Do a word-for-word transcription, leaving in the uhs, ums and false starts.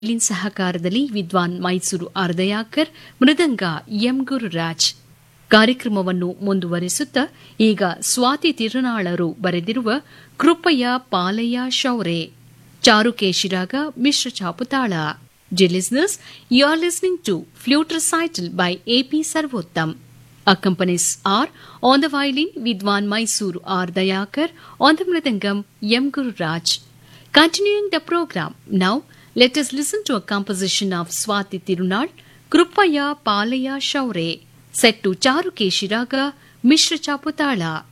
ಇಲ್ಲಿನ ಸಹಕಾರದಲ್ಲಿ ವಿದ್ವಾನ್ ಮೈಸೂರು ಆರ್ ದಯಾಕರ್, ಮೃದಂಗ ಎಂ ಗುರುರಾಜ್. ಕಾರ್ಯಕ್ರಮವನ್ನು ಮುಂದುವರಿಸುತ್ತಾ ಈಗ ಸ್ವಾತಿ ತಿರುನಾಳರು ಬರೆದಿರುವ ಕೃಪಯ ಪಾಲಯ ಶೌರೆ, ಚಾರುಕೇಶಿರಾಗ ಮಿಶ್ರ ಚಾಪುತಾಳ. Dear listeners, you are listening to Flute Recital by A P Sarvottam. Accompanies are on the violin Vidwan Mysuru R Dayakar, on the mridangam M Gururaj. Continuing the program, now let us listen to a composition of Swati Tirunal, Krupaya Palaya Shaure, set to Charukeshiraga Mishra Chaputala.